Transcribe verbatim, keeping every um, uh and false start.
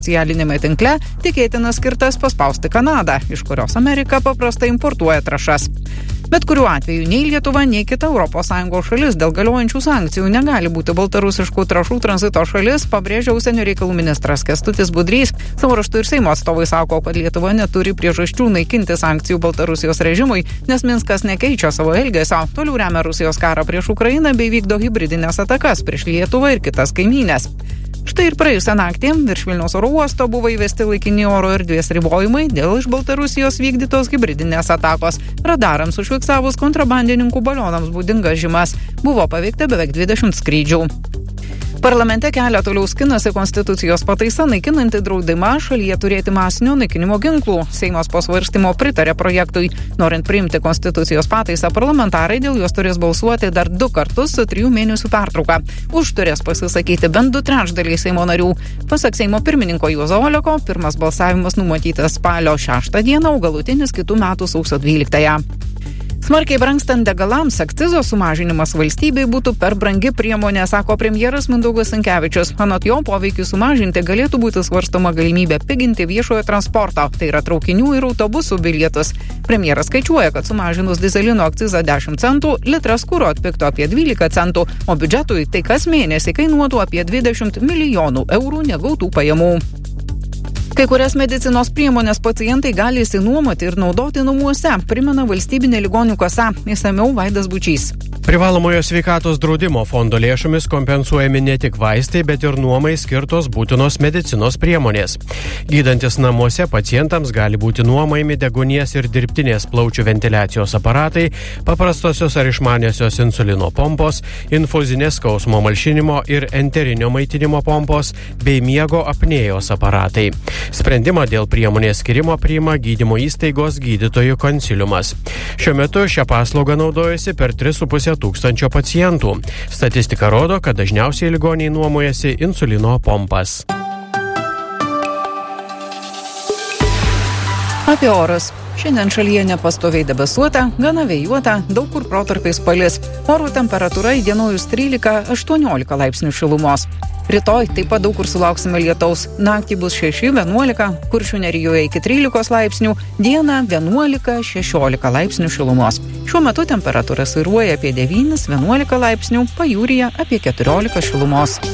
socialinėme tinkle tikėtina skirtas paspausti Kanadą, iš kurios Amerika paprastai importuoja trąšas. Bet kuriuo atveju nei Lietuva, nei kita Europos Sąjungos šalis dėl galiojančių sankcijų negali būti baltarusiškų trąšų tranzito šalis, pabrėžia užsienio reikalų ministras Kęstutis Budrys. Savo ruožtu ir Seimo atstovai sako, kad Lietuva neturi priežasčių naikinti sankcijų Baltarusijos režimui, nes Minskas nekeičia savo elgesio, toliau remia Rusijos karą prieš Ukrainą bei vykdo hibridinės atakas prieš Lietuvą ir kitas kaimynės. Štai ir praėjusią naktį virš Vilniaus oro uosto buvo įvesti laikini oro erdvės ribojimai dėl iš Baltarusijos vykdytos hibridinės atakos. Radarams užfiksavus kontrabandininkų balionams būdingas žymas. Buvo paveikta beveik dvidešimt skrydžių. Parlamente kelia toliau skinasi konstitucijos pataisa naikinanti draudimą šalyje turėti masinio naikinimo ginklų. Seimas po svarstymo pritarė projektui. Norint priimti konstitucijos pataisą, parlamentarai dėl jos turės balsuoti dar du kartus su trijų mėnesių pertrauka. Už turės pasisakyti bent du trečdaliai Seimo narių. Pasak Seimo pirmininko Juozo Oleko, pirmas balsavimas numatytas spalio šeštą dieną, o galutinis kitų metų sausio dvyliktąją. Smarkiai brangstant degalams, akcizo sumažinimas valstybei būtų per brangi priemonė, sako premjeras Mindaugas Sinkevičius. Anot jo, poveikiui sumažinti galėtų būti svarstoma galimybė piginti viešojo transporto, tai yra traukinių ir autobusų bilietus. Premjeras skaičiuoja, kad sumažinus dyzelino akcizą dešimt centų, litras kuro atpigtų apie dvylika centų, o biudžetui tai kas mėnesį kainuotų apie dvidešimt milijonų eurų negautų pajamų. Kai kurias medicinos priemonės pacientai gali išsinuomoti ir naudoti namuose, primena valstybinė ligonių kasa. Išsamiau Vaidas Bučys. Privalomojo sveikatos draudimo fondo lėšomis kompensuojami ne tik vaistai, bet ir nuomai skirtos būtinos medicinos priemonės. Gydantis namuose pacientams gali būti nuomojami deguonies ir dirbtinės plaučių ventiliacijos aparatai, paprastosios ar išmaniosios insulino pompos, infuzinės skausmo malšinimo ir enterinio maitinimo pompos bei miego apnėjos aparatai. Sprendimą dėl priemonės skirimo priima gydymo įstaigos gydytojų konsiliumas. Šiuo metu šią paslaugą naudojasi per tris su puse tūkstančio pacientų. Statistika rodo, kad dažniausiai ligoniai nuomojasi insulino pompas. Apie orus. Šiandien šalyje nepastoviai debesuota, gana vėjuota, daug kur protarpiais palis. Oro temperatūra įdienojus trylika aštuoniolika laipsnių šilumos. Rytoj taip pat daug kur sulauksime lietaus. Naktį bus šeši vienuolika, Kuršių nerijoje iki trylikos laipsnių, dieną vienuolika šešiolika laipsnių šilumos. Šiuo metu temperatūra svyruoja apie devynis vienuolika laipsnių, pajūryje apie keturiolika šilumos.